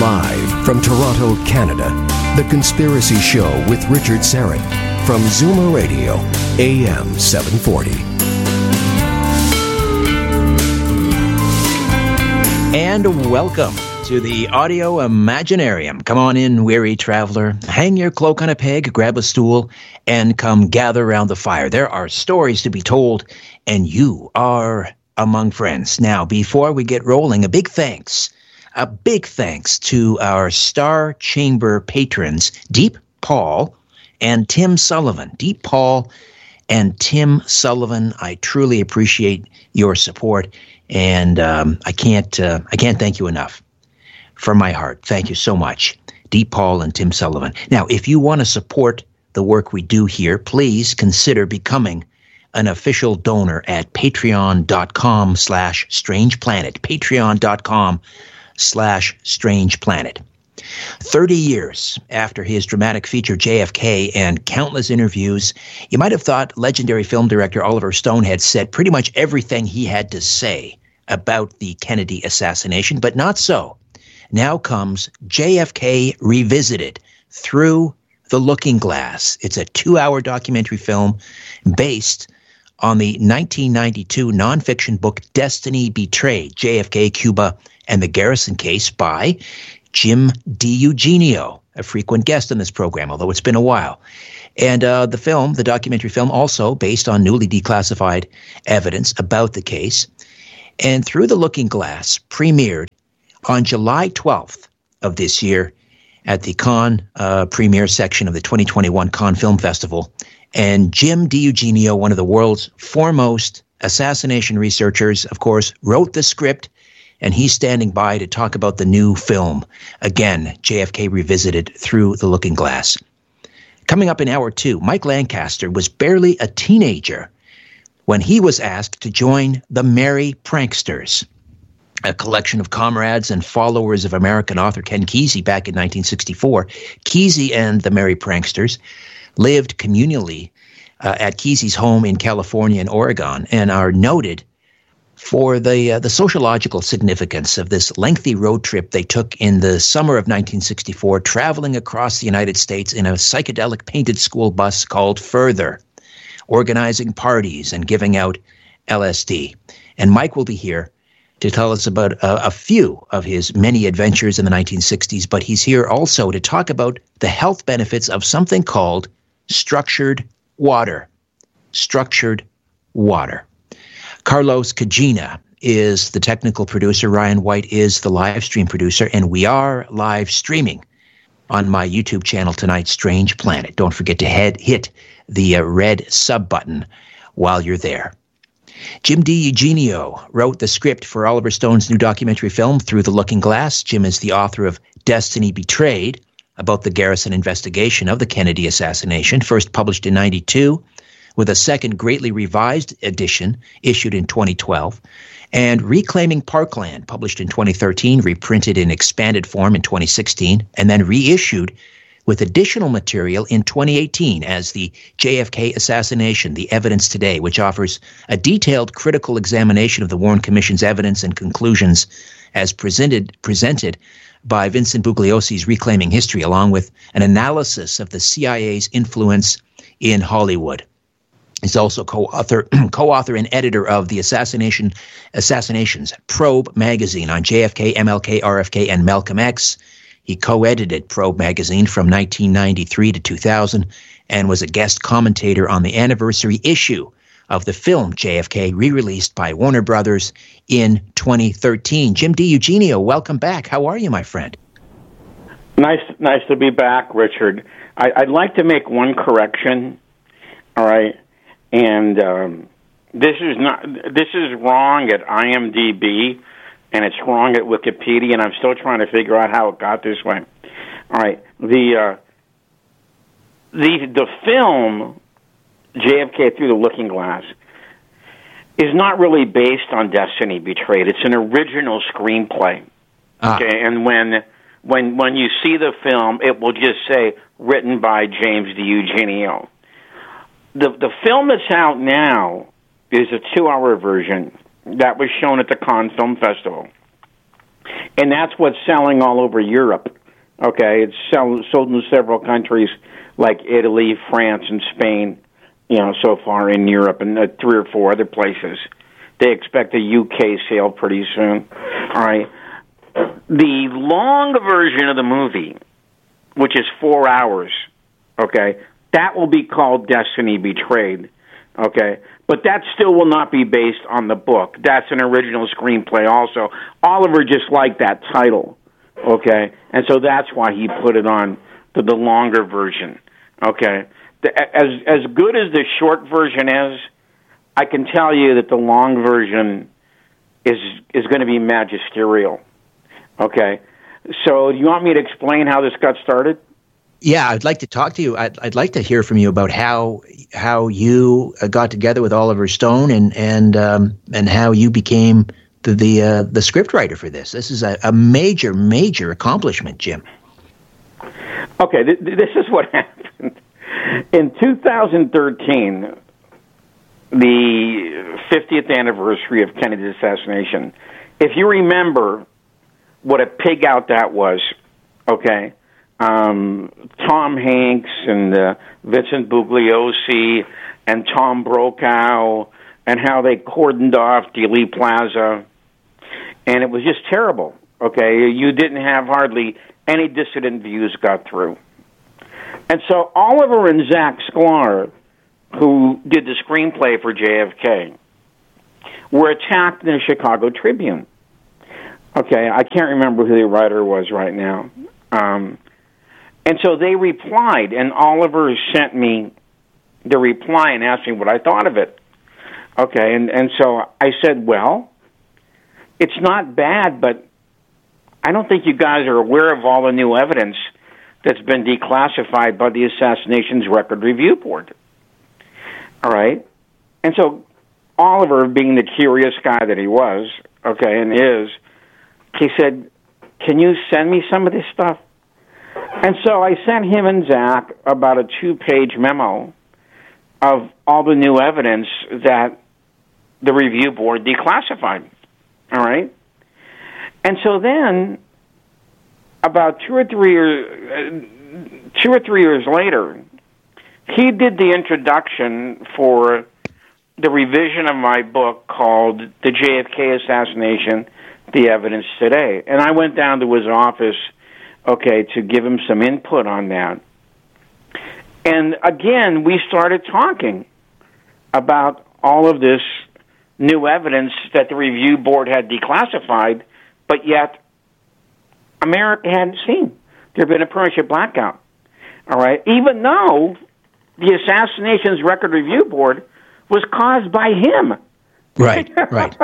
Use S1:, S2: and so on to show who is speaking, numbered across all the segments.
S1: Live from Toronto, Canada, The Conspiracy Show with Richard Syrett from Zoomer Radio, AM 740.
S2: And welcome to the Audio Imaginarium. Come on in, weary traveler. Hang your cloak on a peg, grab a stool, and come gather around the fire. There are stories to be told, and you are among friends. Now, before we get rolling, a big thanks to our Star Chamber patrons, Deep Paul and Tim Sullivan. Deep Paul and Tim Sullivan, I truly appreciate your support, and I can't thank you enough from my heart. Thank you so much, Deep Paul and Tim Sullivan. Now, if you want to support the work we do here, please consider becoming an official donor at patreon.com/strangeplanet. Patreon.com/strangeplanet. 30 years after his dramatic feature JFK and countless interviews, you might have thought legendary film director Oliver Stone had said pretty much everything he had to say about the Kennedy assassination, but not so. Now comes JFK Revisited Through the Looking Glass. It's a 2-hour documentary film based on the 1992 nonfiction book Destiny Betrayed, JFK, Cuba, and the Garrison Case by Jim DiEugenio, a frequent guest on this program, although it's been a while. And the documentary film, also based on newly declassified evidence about the case. And Through the Looking Glass premiered on July 12th of this year at the Cannes premiere section of the 2021 Cannes Film Festival. And Jim DiEugenio, one of the world's foremost assassination researchers, of course, wrote the script, and he's standing by to talk about the new film. Again, JFK Revisited Through the Looking Glass. Coming up in hour 2, Mike Lancaster was barely a teenager when he was asked to join the Merry Pranksters, a collection of comrades and followers of American author Ken Kesey back in 1964. Kesey and the Merry Pranksters lived communally at Kesey's home in California and Oregon, and are noted for the sociological significance of this lengthy road trip they took in the summer of 1964, traveling across the United States in a psychedelic painted school bus called Further, organizing parties and giving out LSD. And Mike will be here to tell us about a few of his many adventures in the 1960s, but he's here also to talk about the health benefits of something called structured water. Structured water. Carlos Cagina is the technical producer. Ryan White is the live stream producer, and we are live streaming on my YouTube channel tonight, Strange Planet. Don't forget to hit the red sub button while you're there. Jim DiEugenio wrote the script for Oliver Stone's new documentary film, Through the Looking Glass. Jim is the author of Destiny Betrayed, about the Garrison investigation of the Kennedy assassination, first published in 1992, with a second greatly revised edition issued in 2012, and Reclaiming Parkland, published in 2013, reprinted in expanded form in 2016, and then reissued with additional material in 2018 as the JFK Assassination, The Evidence Today, which offers a detailed critical examination of the Warren Commission's evidence and conclusions as presented by Vincent Bugliosi's Reclaiming History, along with an analysis of the CIA's influence in Hollywood. He's also co-author and editor of the Assassinations Probe magazine on JFK, MLK, RFK, and Malcolm X. He co-edited Probe magazine from 1993 to 2000 and was a guest commentator on the anniversary issue of the film JFK, re-released by Warner Brothers in 2013. Jim DiEugenio, welcome back. How are you, my friend?
S3: Nice to be back, Richard. I'd like to make one correction. All right. And this is wrong at IMDb, and it's wrong at Wikipedia, and I'm still trying to figure out how it got this way. All right, the film JFK Through the Looking Glass is not really based on Destiny Betrayed. It's an original screenplay. Okay, and when you see the film, it will just say written by James DiEugenio. The film that's out now is a 2-hour version that was shown at the Cannes Film Festival. And that's what's selling all over Europe. Okay, it's sold in several countries like Italy, France, and Spain, so far in Europe, and 3 or 4 other places. They expect a UK sale pretty soon. All right. The long version of the movie, which is 4 hours, okay, that will be called Destiny Betrayed, okay? But that still will not be based on the book. That's an original screenplay also. Oliver just liked that title, okay? And so that's why he put it on the longer version, okay? As good as the short version is, I can tell you that the long version is going to be magisterial, okay? So do you want me to explain how this got started?
S2: Yeah, I'd like to talk to you. I'd like to hear from you about how you got together with Oliver Stone and how you became the scriptwriter for this. This is a major accomplishment, Jim.
S3: Okay, this is what happened. In 2013, the 50th anniversary of Kennedy's assassination, if you remember what a pig out that was, okay, Tom Hanks and Vincent Bugliosi and Tom Brokaw, and how they cordoned off Dealey Plaza, and it was just terrible, okay? You didn't have hardly any dissident views got through. And so Oliver and Zach Sklar, who did the screenplay for JFK, were attacked in the Chicago Tribune. Okay, I can't remember who the writer was right now. And so they replied, and Oliver sent me the reply and asked me what I thought of it. Okay, and so I said, well, it's not bad, but I don't think you guys are aware of all the new evidence that's been declassified by the Assassinations Record Review Board. All right? And so Oliver, being the curious guy that he was, okay, and is, he said, can you send me some of this stuff? And so I sent him and Zach about a 2-page memo of all the new evidence that the review board declassified. All right? And so then, about 2 or 3 years later, he did the introduction for the revision of my book called The JFK Assassination, The Evidence Today. And I went down to his office, okay, to give him some input on that. And again, we started talking about all of this new evidence that the review board had declassified, but yet America hadn't seen. There had been a permanent blackout. All right? Even though the Assassinations Record Review Board was caused by him.
S2: Right, right.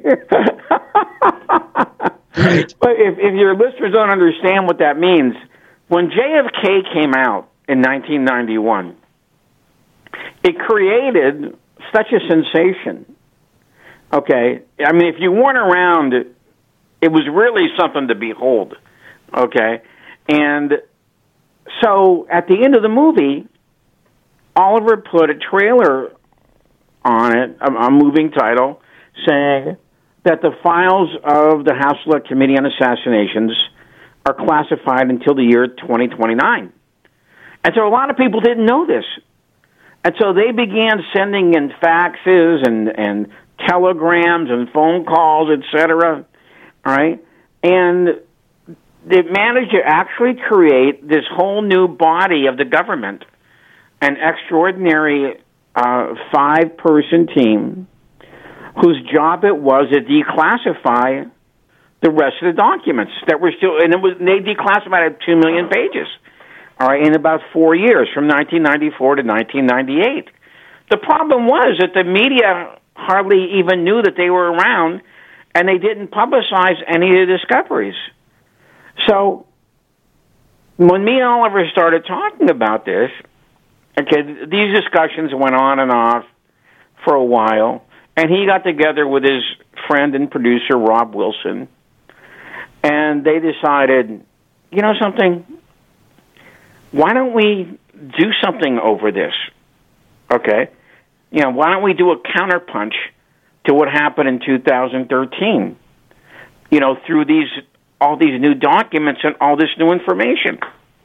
S3: Right. But if your listeners don't understand what that means, when JFK came out in 1991, it created such a sensation. Okay? I mean, if you weren't around, it was really something to behold. Okay? And so at the end of the movie, Oliver put a trailer on it, a moving title, saying that the files of the House Select Committee on Assassinations are classified until the year 2029. And so a lot of people didn't know this. And so they began sending in faxes and telegrams and phone calls, etc. All right? And they managed to actually create this whole new body of the government, an extraordinary 5-person team whose job it was to declassify the rest of the documents that were still, and they declassified it 2 million pages, all right, in about 4 years, from 1994 to 1998. The problem was that the media hardly even knew that they were around, and they didn't publicize any of the discoveries. So when me and Oliver started talking about this, okay, these discussions went on and off for a while, and he got together with his friend and producer, Rob Wilson, and they decided, you know something, why don't we do something over this, okay? You know, why don't we do a counterpunch to what happened in 2013, you know, through these all these new documents and all this new information.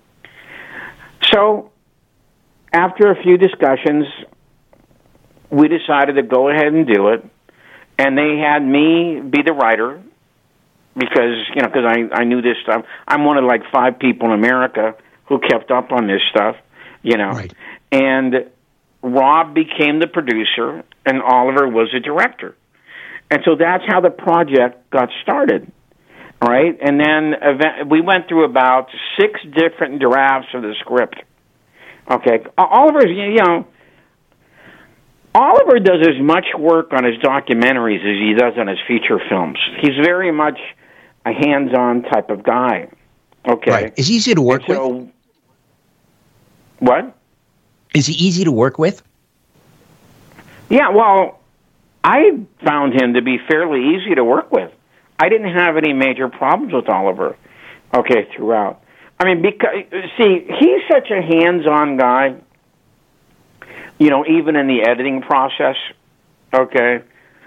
S3: So, after a few discussions, we decided to go ahead and do it, and they had me be the writer because I knew this stuff. I'm one of like 5 people in America who kept up on this stuff,
S2: Right.
S3: And Rob became the producer, and Oliver was the director. And so that's how the project got started, all right? And then we went through about 6 different drafts of the script. Okay, Oliver does as much work on his documentaries as he does on his feature films. He's very much a hands-on type of guy. Okay,
S2: right. Is he easy to work with?
S3: What?
S2: Is he easy to work with?
S3: Yeah, well, I found him to be fairly easy to work with. I didn't have any major problems with Oliver, throughout. I mean, because, see, he's such a hands-on guy, even in the editing process, every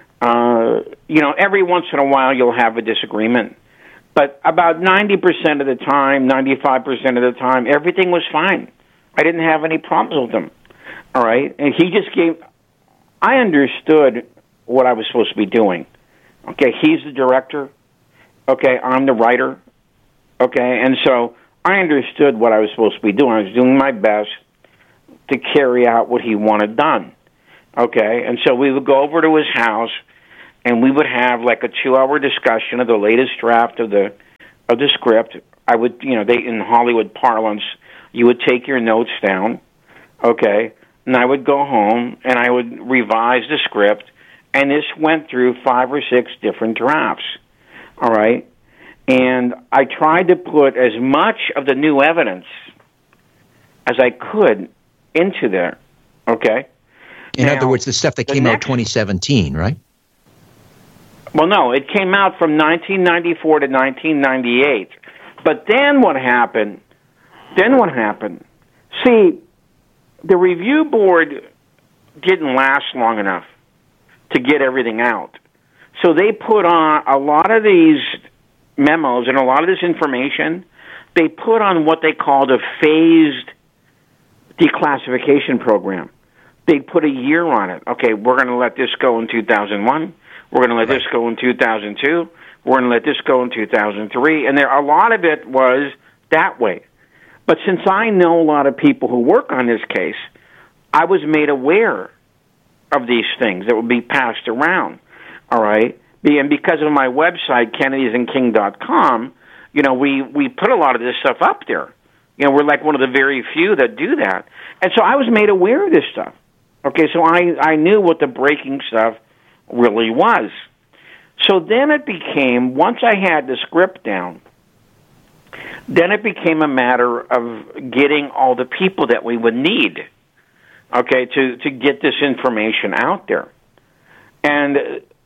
S3: once in a while you'll have a disagreement. But about 90% of the time, 95% of the time, everything was fine. I didn't have any problems with him, all right? And he just I understood what I was supposed to be doing. Okay, he's the director. Okay, I'm the writer. Okay, and so I understood what I was supposed to be doing. I was doing my best to carry out what he wanted done. Okay, and so we would go over to his house, and we would have like a 2-hour discussion of the latest draft of the script. I would, in Hollywood parlance, you would take your notes down, okay, and I would go home and I would revise the script, and this went through 5 or 6 different drafts, all right? And I tried to put as much of the new evidence as I could into there, okay?
S2: In other words, the stuff that came out 2017, right?
S3: Well, no, it came out from 1994 to 1998. But then what happened? See, the review board didn't last long enough to get everything out. So they put on a lot of these memos and a lot of this information, they put on what they called a phased declassification program. They put a year on it. Okay, we're going to let this go in 2001. We're going to let this go in 2002. We're going to let this go in 2003. And a lot of it was that way. But since I know a lot of people who work on this case, I was made aware of these things that would be passed around, all right? And because of my website, kennedysandking.com, we put a lot of this stuff up there. We're like one of the very few that do that. And so I was made aware of this stuff. Okay, so I knew what the breaking stuff really was. So then it became, once I had the script down, then it became a matter of getting all the people that we would need, okay, to get this information out there. And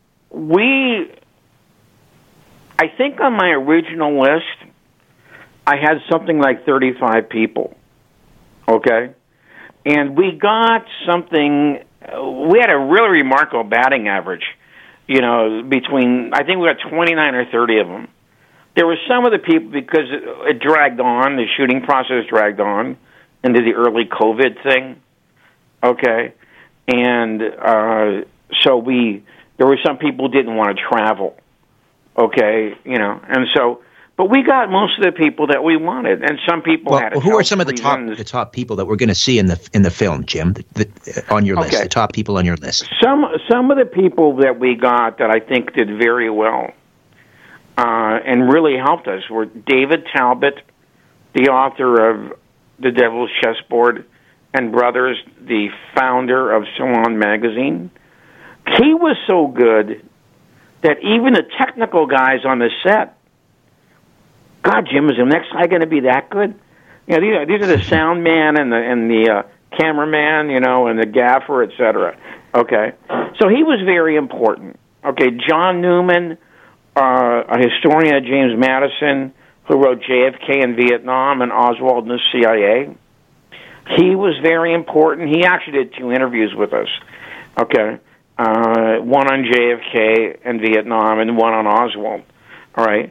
S3: I think on my original list, I had something like 35 people, okay? And we got we had a really remarkable batting average, between, I think we got 29 or 30 of them. There were some of the people, because it dragged on, the shooting process dragged on into the early COVID thing, okay? And so there were some people who didn't want to travel, okay, and so, but we got most of the people that we wanted, and some people had.
S2: Well, who are some of the top people that we're going to see in the film, Jim? On your list, the top people on your list.
S3: Some of the people that we got that I think did very well, and really helped us were David Talbot, the author of The Devil's Chessboard and Brothers, the founder of Salon Magazine. He was so good that even the technical guys on the set, God, Jim, is the next guy going to be that good? These are the sound man and the cameraman, and the gaffer, etc. Okay, so he was very important. Okay, John Newman, a historian at James Madison, who wrote JFK in Vietnam and Oswald in the CIA. He was very important. He actually did 2 interviews with us. Okay, one on JFK and Vietnam and one on Oswald. All right.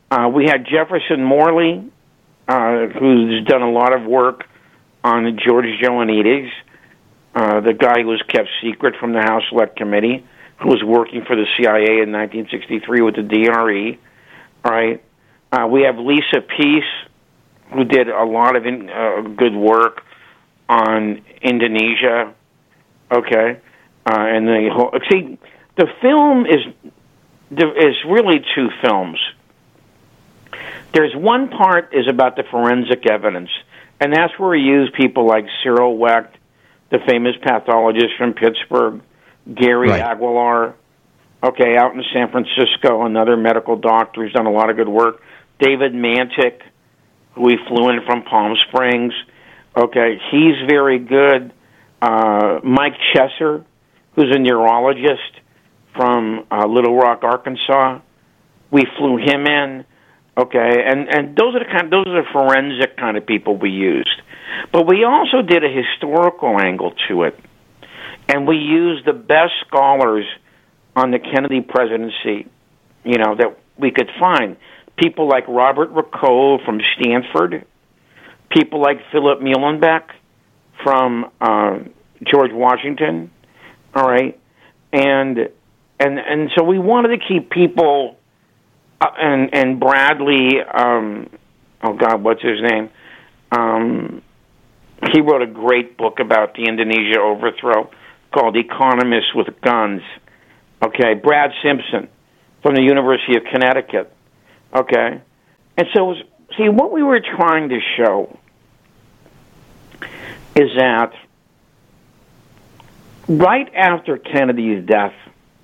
S3: We had Jefferson Morley, who's done a lot of work on George Joannides, the guy who was kept secret from the House Select Committee, who was working for the CIA in 1963 with the DRE. All right. We have Lisa Peace, who did a lot of good work on Indonesia. Okay. And the film is really two films. There's one part is about the forensic evidence, and that's where we use people like Cyril Wecht, the famous pathologist from Pittsburgh, Gary Aguilar, okay, out in San Francisco, another medical doctor who's done a lot of good work, David Mantic, who we flew in from Palm Springs, okay, he's very good, Mike Chesser, who's a neurologist from Little Rock, Arkansas, we flew him in. Okay, and those are the forensic kind of people we used. But we also did a historical angle to it. And we used the best scholars on the Kennedy presidency, that we could find. People like Robert Ricot from Stanford, people like Philip Muhlenbeck from George Washington, all right? And so we wanted to keep people and Bradley, what's his name? He wrote a great book about the Indonesia overthrow called Economists with Guns. Okay, Brad Simpson from the University of Connecticut. Okay, and so, see, what we were trying to show is that right after Kennedy's death,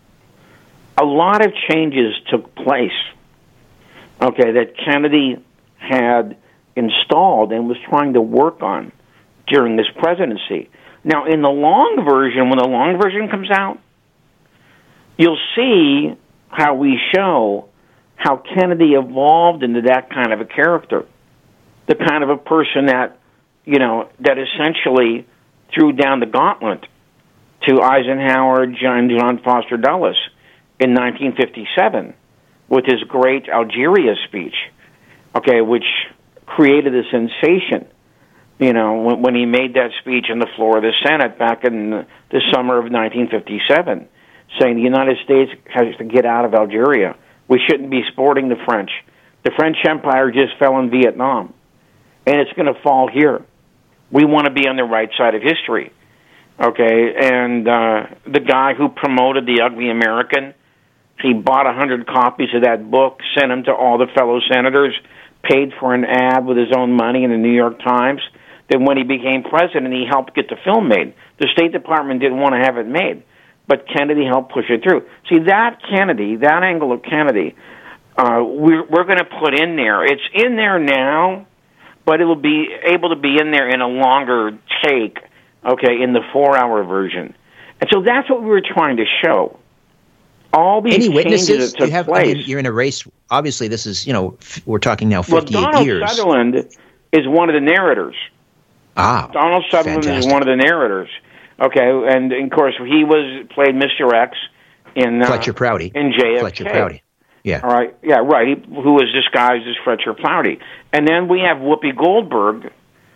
S3: a lot of changes took place. Okay, that Kennedy had installed and was trying to work on during this presidency. Now, in the long version, when the long version comes out, you'll see how we show how Kennedy evolved into that kind of a character, the kind of a person that, that essentially threw down the gauntlet to Eisenhower, John Foster Dulles in 1957. With his great Algeria speech, okay, which created a sensation, when he made that speech on the floor of the Senate back in the summer of 1957, saying the United States has to get out of Algeria. We shouldn't be supporting the French. The French Empire just fell in Vietnam, and it's going to fall here. We want to be on the right side of history, okay? And the guy who promoted The Ugly American, he bought 100 copies of that book, sent them to all the fellow senators, paid for an ad with his own money in the New York Times. Then when he became president, he helped get the film made. The State Department didn't want to have it made, but Kennedy helped push it through. See, that angle of Kennedy, we're going to put in there. It's in there now, but it will be able to be in there in a longer take, okay, in the 4-hour version. And so that's what we were trying to show. All these
S2: Any witnesses?
S3: That took
S2: you have,
S3: place.
S2: You're in a race. Obviously, this is, we're talking now 58
S3: Donald
S2: years.
S3: Donald Sutherland is one of the narrators. Donald Sutherland is one of the narrators. Okay, and of course he played Mr. X in
S2: Fletcher Prouty.
S3: In JFK.
S2: Fletcher Prouty. Yeah.
S3: All right. Yeah. Right. Who was disguised as Fletcher Prouty, and then we have Whoopi Goldberg.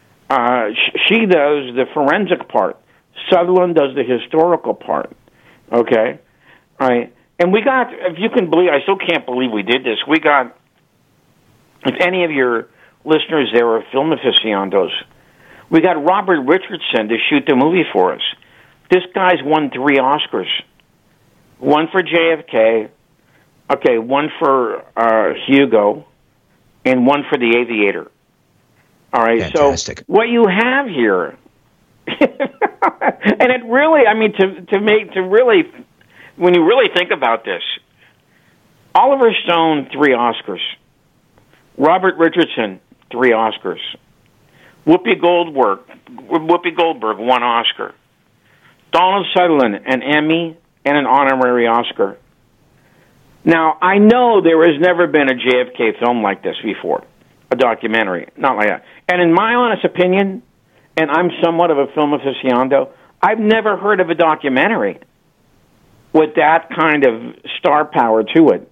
S3: She does the forensic part. Sutherland does the historical part. Okay. All right. And we got, if you can believe, I still can't believe we did this. We got, if any of your listeners there are film aficionados, we got Robert Richardson to shoot the movie for us. This guy's won 3 Oscars. One for JFK, okay, one for Hugo, and one for The Aviator. All right,
S2: fantastic.
S3: So what you have here, and it really, I mean, when you really think about this, Oliver Stone, 3 Oscars. Robert Richardson, 3 Oscars. Whoopi Goldberg, 1 Oscar. Donald Sutherland, an Emmy and an honorary Oscar. Now, I know there has never been a JFK film like this before, a documentary, not like that. And in my honest opinion, and I'm somewhat of a film aficionado, I've never heard of a documentary with that kind of star power to it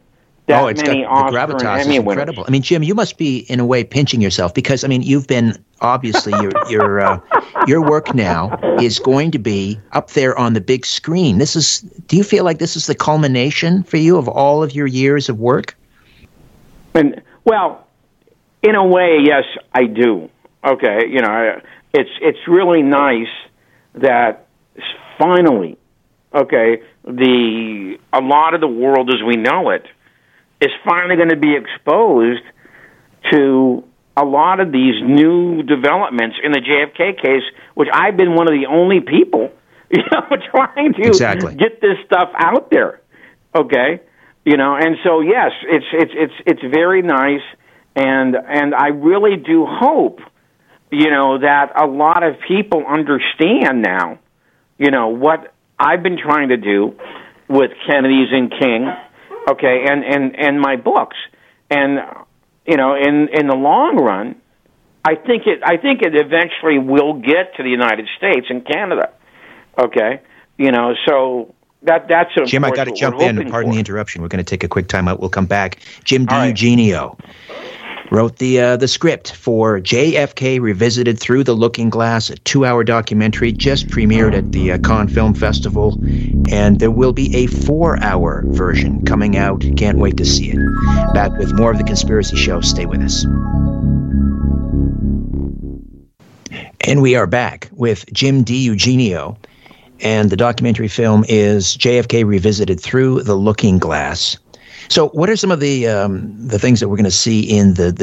S3: many Oscar
S2: the gravitas
S3: and
S2: is
S3: Emmy
S2: incredible.
S3: winners.
S2: I mean, Jim, you must be in a way pinching yourself because I mean, you've been obviously your work now is going to be up there on the big screen. Do you feel like this is the culmination for you of all of your years of work?
S3: And well, in a way, yes, I do. Okay, it's really nice that finally, okay, a lot of the world as we know it is finally going to be exposed to a lot of these new developments in the JFK case, which I've been one of the only people, trying to get this stuff out there. Okay, and so yes, it's very nice, and I really do hope, that a lot of people understand now, what I've been trying to do with Kennedy's and King, okay, and my books, and in the long run, I think it eventually will get to the United States and Canada, okay, so that's
S2: Jim. I got to jump in. Pardon the interruption. We're going to take a quick time out. We'll come back. Jim DiEugenio wrote the script for JFK Revisited Through the Looking Glass, a 2-hour documentary just premiered at the Cannes Film Festival, and there will be a 4-hour version coming out. Can't wait to see it. Back with more of The Conspiracy Show. Stay with us. And we are back with Jim DiEugenio, and the documentary film is JFK Revisited Through the Looking Glass. So what are some of the things that we're going to see in the